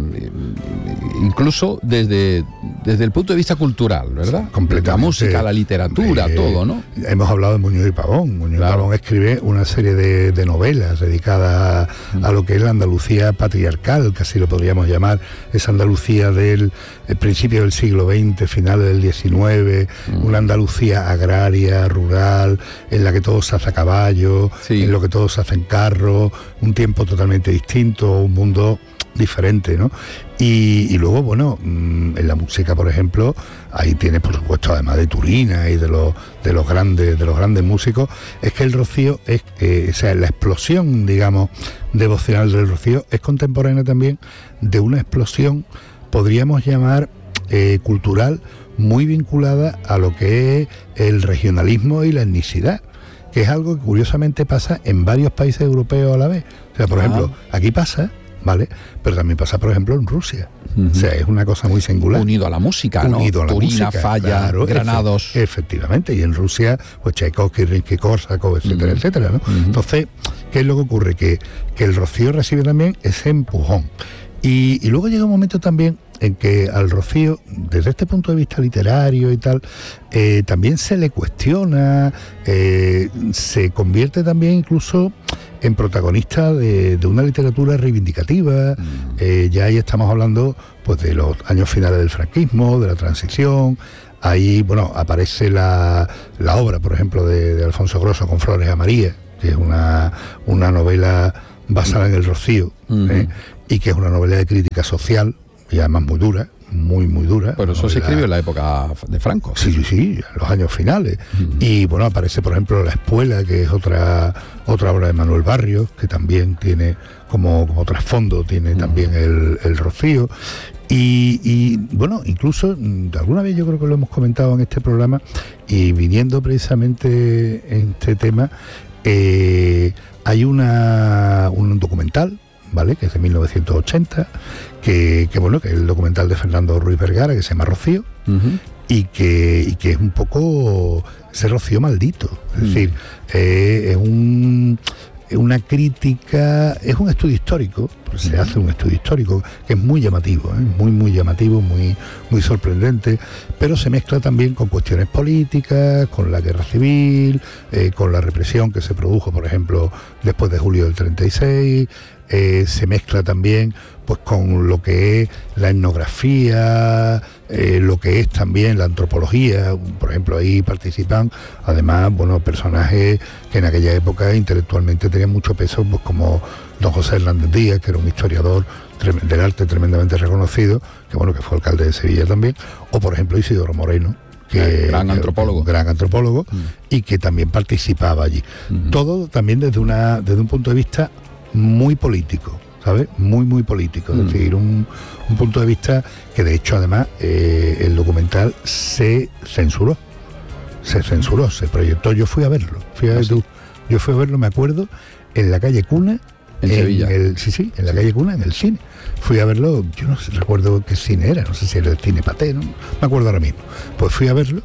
incluso desde, desde el punto de vista cultural, ¿verdad? Completamente. La música, la literatura, Eh, todo, ¿no? Hemos hablado de Muñoz y Pavón. Muñoz Claro. y Pavón escribe una serie de, de novelas dedicadas a, a lo que es la Andalucía patriarcal, que así lo podríamos llamar, esa Andalucía del el principio del siglo veinte, finales del diecinueve, Mm. una Andalucía agraria, rural, en la que todo se hace a caballo, Sí. en lo que todo se hace en carro, un tiempo totalmente distinto, un mundo diferente, ¿no? Y, y luego, bueno, mm, en la música, por ejemplo, ahí tienes, por supuesto, además de Turina y de los de los grandes de los grandes músicos, es que el Rocío es, eh, o sea, la explosión, digamos, devocional del Rocío es contemporánea también de una explosión, podríamos llamar eh, cultural, muy vinculada a lo que es el regionalismo y la etnicidad, que es algo que curiosamente pasa en varios países europeos a la vez. O sea, por Ah. ejemplo, aquí pasa, ¿vale? Pero también pasa, por ejemplo, en Rusia. Uh-huh. O sea, es una cosa muy singular. Unido a la música, Unido ¿no? a la Turina, música, Falla, claro, Granados. Efe, efectivamente, y en Rusia, pues Tchaikovsky, Rimsky-Korsakov, etcétera, uh-huh. etcétera, ¿no? Uh-huh. Entonces, ¿qué es lo que ocurre? Que, que el Rocío recibe también ese empujón. Y, y luego llega un momento también en que al Rocío, desde este punto de vista literario y tal, eh, también se le cuestiona, eh, se convierte también incluso en protagonista de, de una literatura reivindicativa. Mm. Eh, ya ahí estamos hablando pues de los años finales del franquismo, de la transición. Ahí, bueno, aparece la, la obra, por ejemplo, de, de Alfonso Grosso con Flores a María, que es una, una novela basada en el Rocío, mm. ¿eh? Y que es una novela de crítica social, y además muy dura, muy, muy dura. Pero eso novela... se escribió en la época de Franco. Sí, sí, sí, en los años finales. Uh-huh. Y bueno, aparece, por ejemplo, La Espuela, que es otra otra obra de Manuel Barrios, que también tiene como, como trasfondo, tiene uh-huh. también el, el Rocío. Y, y bueno, incluso, alguna vez yo creo que lo hemos comentado en este programa, y viniendo precisamente en este tema, eh, hay una un documental, ¿vale?, que es de mil novecientos ochenta, que, que bueno, que es el documental de Fernando Ruiz Vergara, que se llama Rocío, uh-huh. y, que, y que es un poco ese Rocío maldito. Es uh-huh. decir, eh, es un es una crítica, es un estudio histórico, pues se hace un estudio histórico que es muy llamativo, ¿eh? muy muy llamativo, muy muy sorprendente, pero se mezcla también con cuestiones políticas, con la guerra civil, eh, con la represión que se produjo, por ejemplo, después de julio del treinta y seis. Eh, se mezcla también pues con lo que es la etnografía, eh, lo que es también la antropología. Por ejemplo, ahí participan además, bueno, personajes que en aquella época intelectualmente tenían mucho peso, pues como don José Hernández Díaz, que era un historiador trem- del arte tremendamente reconocido, que bueno, que fue alcalde de Sevilla también, o por ejemplo Isidoro Moreno, que gran que, antropólogo, gran antropólogo mm. y que también participaba allí. Mm. Todo también desde una desde un punto de vista muy político, ¿sabes? Muy, muy político. Mm. Es decir, un, un punto de vista que de hecho además eh, el documental se censuró. Se censuró, se proyectó. Yo fui a verlo. Fui a ver, ¿Ah, sí? tú, yo fui a verlo, me acuerdo, en la calle Cuna. En, en Sevilla. El, sí, sí, en la calle Cuna, en el cine. Fui a verlo, yo no sé, recuerdo qué cine era, no sé si era el Cine Paté, no me acuerdo ahora mismo. Pues fui a verlo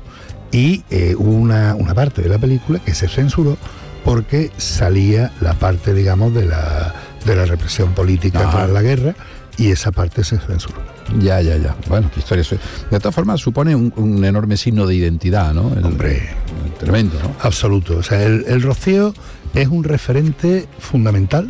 y eh, hubo una, una parte de la película que se censuró porque salía la parte, digamos, de la de la represión política tras la guerra, y esa parte se censuró. Ya, ya, ya. Bueno, qué historia. De todas formas, supone un, un enorme signo de identidad, ¿no? El, Hombre, el tremendo, ¿no? Absoluto. O sea, el, el Rocío es un referente fundamental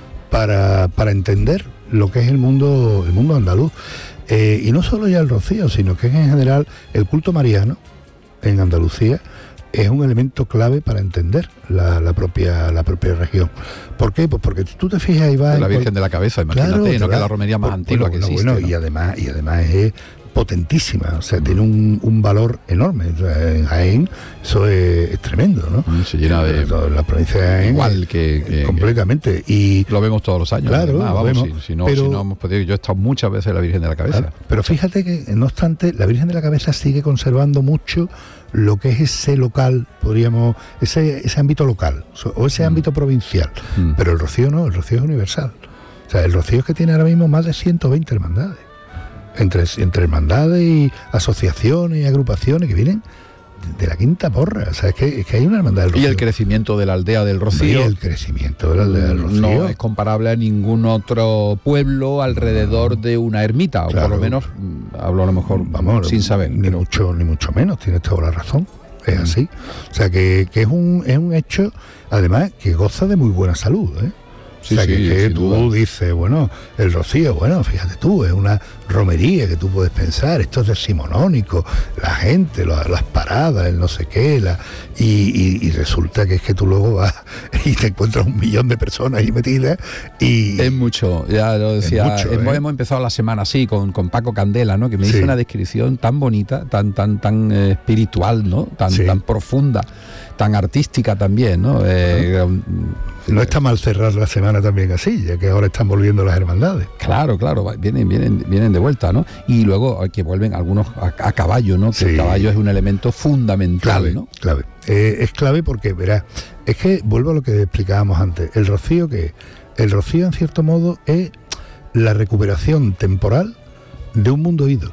para, para entender lo que es el mundo, el mundo andaluz. Eh, y no solo ya el Rocío, sino que en general el culto mariano en Andalucía es un elemento clave para entender la, la propia la propia región. ¿Por qué? Pues porque tú te fijas y vas... La Virgen cual... de la Cabeza, imagínate, claro, ¿no? Que es la romería más por, antigua bueno, que existe. Bueno, ¿no? y además, y además es potentísima, o sea, mm. tiene un, un valor enorme. O sea, en Jaén eso es, es tremendo, ¿no? Mm, se llena de... La provincia de Jaén... Igual que... que completamente. Que y lo vemos todos los años. Claro, además, vamos, vemos, si, si, no, pero, si no hemos podido... Yo he estado muchas veces en la Virgen de la Cabeza. Claro, pero fíjate que, no obstante, la Virgen de la Cabeza sigue conservando mucho lo que es ese local, podríamos, ese, ese ámbito local, o ese mm. ámbito provincial. Mm. Pero el Rocío no, el Rocío es universal. O sea, el Rocío es que tiene ahora mismo más de ciento veinte hermandades. Entre, entre hermandades y asociaciones y agrupaciones que vienen de la quinta porra. O sea, es que, es que hay una hermandad del Rocío. Y el crecimiento de la aldea del Rocío. Y el crecimiento de la aldea del Rocío. No es comparable a ningún otro pueblo alrededor de una ermita, claro. O por lo menos, hablo a lo mejor Vamos, sin saber. Ni pero... mucho, ni mucho menos, tienes toda la razón. Es mm. así. O sea, que, que es, un, es un hecho, además, que goza de muy buena salud, ¿eh? Sí, o sea, sí, que, que tú duda. dices, bueno, el Rocío, bueno, fíjate tú, es una romería que tú puedes pensar, esto es decimonónico, la gente, lo, las paradas, el no sé qué, la, y, y, y resulta que es que tú luego vas y te encuentras un millón de personas ahí metidas y... Es mucho, ya lo decía, mucho, hemos, ¿eh? hemos empezado la semana así con, con Paco Candela, ¿no? Que me sí. hizo una descripción tan bonita, tan tan tan eh, espiritual, ¿no? Tan, sí. tan profunda, tan artística también, ¿no? Eh, uh-huh. No está mal cerrar la semana también así, ya que ahora están volviendo las hermandades. Claro, claro, vienen, vienen, vienen de vuelta, ¿no? Y luego que vuelven algunos a, a caballo, ¿no? Que sí. El caballo es un elemento fundamental, clave, ¿no? Clave. Eh, es clave porque, verás, es que vuelvo a lo que explicábamos antes. El Rocío, que el Rocío en cierto modo es la recuperación temporal de un mundo ido,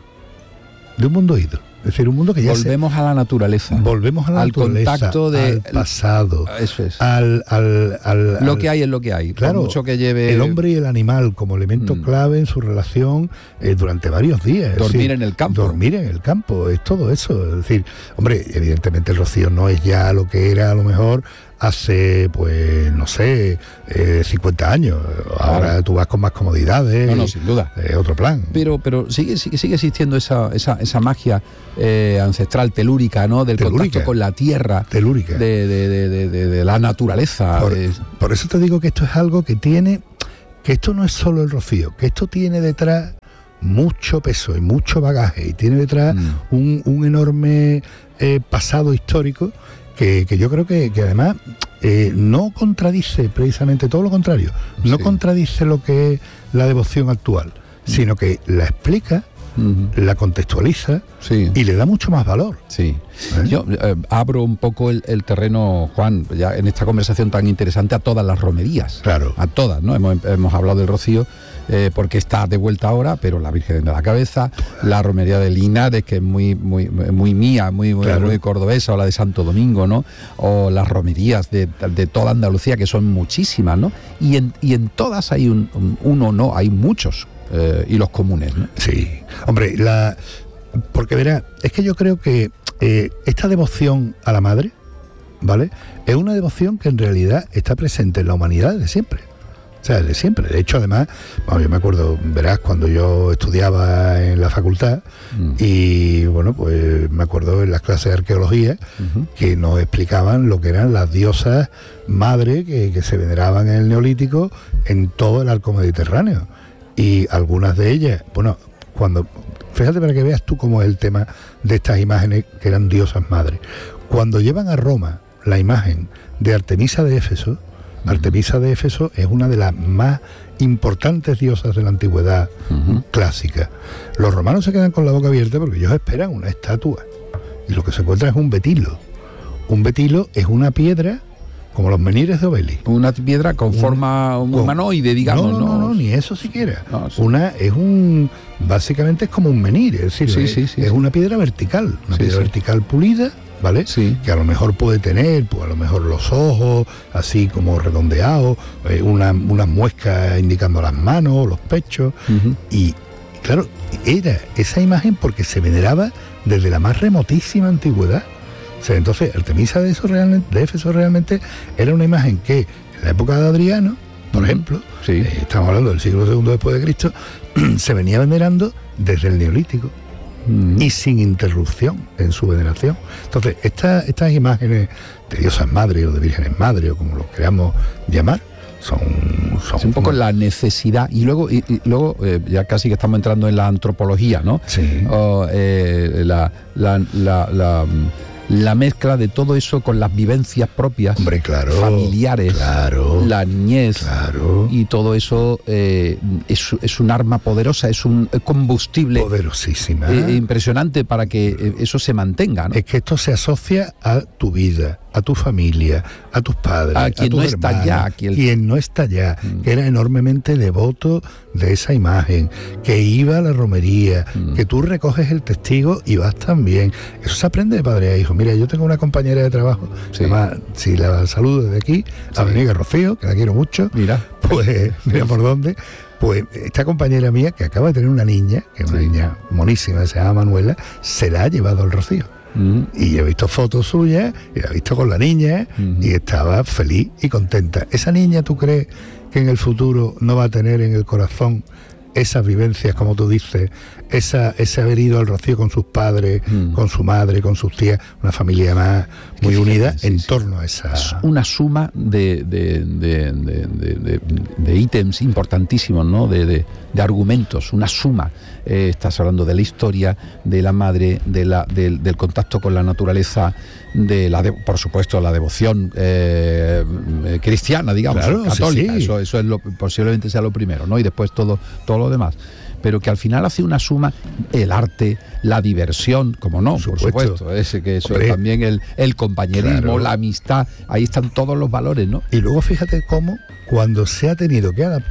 de un mundo ido. Es decir, un mundo que ya volvemos se, a la naturaleza. Volvemos a la al naturaleza, contacto de, al pasado. Eso es. Al, al, al, lo al, que hay es lo que hay. Claro, por mucho que lleve el hombre y el animal como elemento mm. clave en su relación eh, durante varios días. Dormir decir, en el campo. Dormir en el campo, es todo eso. Es decir, hombre, evidentemente el rocío no es ya lo que era a lo mejor hace, pues, no sé, eh, cincuenta años. Ahora claro. tú vas con más comodidades. No, no, sin duda. Es eh, otro plan. Pero pero sigue sigue, sigue existiendo esa, esa, esa magia eh, ancestral telúrica, ¿no? Del telúrica. contacto con la tierra. Telúrica. De, de, de, de, de, de la naturaleza. Por, de... por eso te digo que esto es algo que tiene, que esto no es solo el rocío, que esto tiene detrás mucho peso y mucho bagaje, y tiene detrás mm. un, un enorme eh, pasado histórico que, que yo creo que, que además eh, no contradice precisamente, todo lo contrario, no sí. contradice lo que es la devoción actual, mm. sino que la explica, uh-huh. la contextualiza sí. y le da mucho más valor. Sí. ¿Eh? Yo eh, abro un poco el, el terreno, Juan, ya en esta conversación tan interesante, a todas las romerías. Claro. A todas, ¿no? Hemos, hemos hablado del rocío, eh, porque está de vuelta ahora, pero la Virgen de la Cabeza, la romería de Linares, que es muy muy muy mía, muy, muy, claro. muy cordobesa, o la de Santo Domingo, ¿no? O las romerías de, de toda Andalucía, que son muchísimas, ¿no? Y en, y en todas hay un, un uno, no, hay muchos, eh, y los comunes, ¿no? Sí. Hombre, la porque verá, es que yo creo que eh, esta devoción a la madre, ¿vale? Es una devoción que en realidad está presente en la humanidad desde siempre. O sea, desde siempre. De hecho, además, bueno, yo me acuerdo, verás, cuando yo estudiaba en la facultad, mm. y bueno, pues me acuerdo en las clases de arqueología, uh-huh. que nos explicaban lo que eran las diosas madre que, que se veneraban en el Neolítico en todo el arco mediterráneo. Y algunas de ellas, bueno, cuando... Fíjate para que veas tú cómo es el tema de estas imágenes que eran diosas madres. Cuando llevan a Roma la imagen de Artemisa de Éfeso, uh-huh. Artemisa de Éfeso es una de las más importantes diosas de la antigüedad uh-huh. clásica. Los romanos se quedan con la boca abierta porque ellos esperan una estatua. Y lo que se encuentra es un betilo. Un betilo es una piedra como los menires de Obelix. Una piedra con forma un, humanoide, digamos. No, no, no, no, ni eso siquiera. No, sí. Una es un... Básicamente es como un menhir, es decir, sí, es, sí, sí, es sí. una piedra vertical, una sí, piedra sí. vertical pulida, ¿vale? Sí. Que a lo mejor puede tener, pues a lo mejor los ojos, así como redondeados, eh, una, unas muescas indicando las manos, los pechos, uh-huh. y claro, era esa imagen porque se veneraba desde la más remotísima antigüedad. O sea, entonces Artemisa de, eso realmente, de Éfeso realmente era una imagen que en la época de Adriano, por uh-huh. ejemplo, sí. eh, estamos hablando del siglo segundo después de Cristo, se venía venerando desde el Neolítico uh-huh. y sin interrupción en su veneración. Entonces, esta, estas imágenes de diosas madre o de vírgenes madre o como lo queramos llamar, son, son es un poco la necesidad y luego y, y luego eh, ya casi que estamos entrando en la antropología, ¿no? Sí. O, eh, la, la, la, la la mezcla de todo eso con las vivencias propias, hombre, claro, familiares, claro, la niñez, claro. y todo eso eh, es, es un arma poderosa, es un combustible poderosísima, eh, impresionante para que eso se mantenga, ¿no? Es que esto se asocia a tu vida, a tu familia, a tus padres, a quien a tus no hermanos, está ya, quien... quien no está ya, mm. que era enormemente devoto de esa imagen, que iba a la romería, mm. que tú recoges el testigo y vas también. Eso se aprende de padre a hijo. Mira, yo tengo una compañera de trabajo, sí. además, si la saludo desde aquí, sí. a mi amiga Rocío, que la quiero mucho, mira, pues mira por dónde. Pues esta compañera mía, que acaba de tener una niña, que es una sí. niña monísima, se llama Manuela, se la ha llevado al Rocío. Uh-huh. Y he visto fotos suyas, y la he visto con la niña, uh-huh. y estaba feliz y contenta. ¿Esa niña tú crees que en el futuro no va a tener en el corazón esas vivencias, como tú dices, esa, ese haber ido al Rocío con sus padres, mm. con su madre, con sus tías, una familia más muy fíjate, unida sí, en sí. torno a esa... Es una suma de, de, de, de, de, de, de ítems importantísimos, ¿no? De, de, de argumentos, una suma. Eh, estás hablando de la historia, de la madre, de la, de, del contacto con la naturaleza, de la de, por supuesto la devoción eh, cristiana, digamos, claro, católica, sí, sí. eso, eso es lo, posiblemente sea lo primero, ¿no? Y después todo, todo lo demás. Pero que al final hace una suma el arte, la diversión, como no, por supuesto, por supuesto ese que eso es también el, el compañerismo, claro. la amistad, ahí están todos los valores, ¿no? Y luego fíjate cómo cuando se ha tenido que adaptar,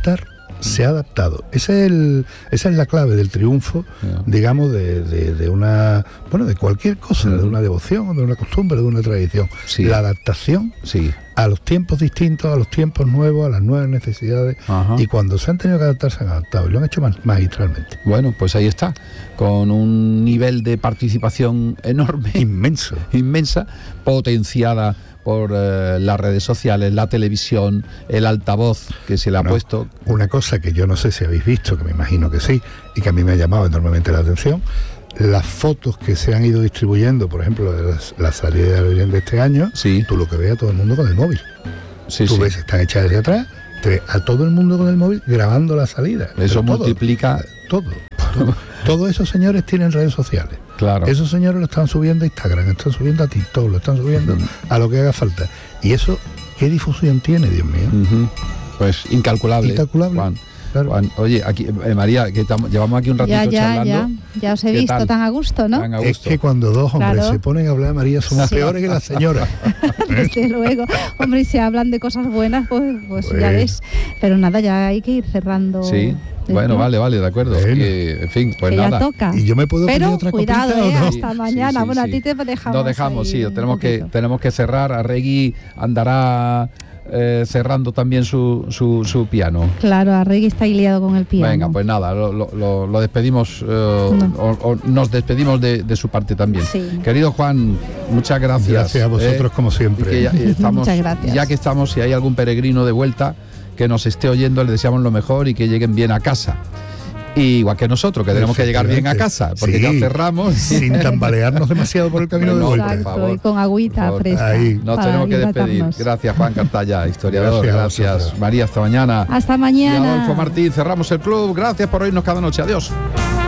se ha adaptado. Ese es el, esa es la clave del triunfo, yeah. digamos, de, de, de una, bueno, de cualquier cosa, de una devoción, de una costumbre, de una tradición. Sí. La adaptación sí. a los tiempos distintos, a los tiempos nuevos, a las nuevas necesidades. Ajá. Y cuando se han tenido que adaptar, se han adaptado. Y lo han hecho magistralmente. Bueno, pues ahí está, con un nivel de participación enorme. Inmenso. Inmensa, potenciada por eh, las redes sociales, la televisión, el altavoz que se le ha no, puesto. Una cosa que yo no sé si habéis visto, que me imagino que sí, y que a mí me ha llamado enormemente la atención, las fotos que se han ido distribuyendo, por ejemplo, de las, la salida de la Virgen de este año, sí. tú lo que ves a todo el mundo con el móvil. Sí, tú sí. ves, están hechas desde atrás, te ves a todo el mundo con el móvil grabando la salida. Eso todo, multiplica... Todo. todo. Todos esos señores tienen redes sociales. Claro. Esos señores lo están subiendo a Instagram, lo están subiendo a TikTok, lo están subiendo uh-huh. a lo que haga falta. Y eso, ¿qué difusión tiene, Dios mío? Uh-huh. Pues incalculable. Incalculable. Juan. Claro. Juan, oye, aquí, eh, María, que tam, llevamos aquí un ratito ya, ya, charlando. Ya, ya os he visto tal? Tan a gusto, ¿no? Tan a gusto. Es que cuando dos hombres claro. se ponen a hablar, María, somos sí. peores que las señoras. Desde luego. Hombre, y si hablan de cosas buenas, pues, pues, pues ya ves. Pero nada, ya hay que ir cerrando. Sí. Bueno, vale, vale, de acuerdo. Bueno. Que, en fin, pues que nada. Ya toca. Y yo me puedo Pero pedir otra cuidado, copita, eh, ¿o no? hasta mañana. Sí, sí, bueno, sí. a ti te dejamos. Nos dejamos, sí. Tenemos que, poquito. tenemos que cerrar. Arregui andará eh, cerrando también su, su, su piano. Claro, Arregui está ahí liado con el piano. Venga, pues nada, lo, lo, lo despedimos, eh, no. o, o nos despedimos de, de su parte también. Sí. Querido Juan, muchas gracias. Gracias a vosotros, eh, como siempre. Que ya, estamos, muchas gracias. Ya que estamos, si hay algún peregrino de vuelta que nos esté oyendo, le deseamos lo mejor y que lleguen bien a casa. Y igual que nosotros, que tenemos que llegar bien a casa, porque sí, ya cerramos. Sin tambalearnos demasiado por el camino no, de vuelta. Exacto, por favor, y con agüita fresca. Ahí. Nos tenemos que despedir. Gracias, Juan Cartaya, historiador. Gracias, gracias. María, hasta mañana. Hasta mañana. Y Adolfo Martín, cerramos el club. Gracias por oírnos cada noche. Adiós.